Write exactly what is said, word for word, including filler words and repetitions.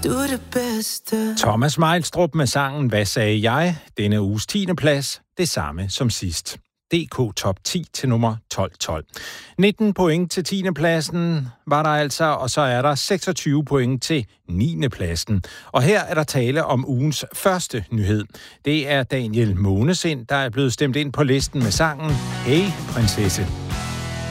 Du er det bedste. Thomas Meilstrup med sangen Hvad sagde jeg? Denne uges tiende plads, det samme som sidst. D K Top ti til nummer tolv tolv. nitten point til tiende pladsen var der altså, og så er der seksogtyve point til niende pladsen. Og her er der tale om ugens første nyhed. Det er Daniel Månesind, der er blevet stemt ind på listen med sangen Hey Prinsesse.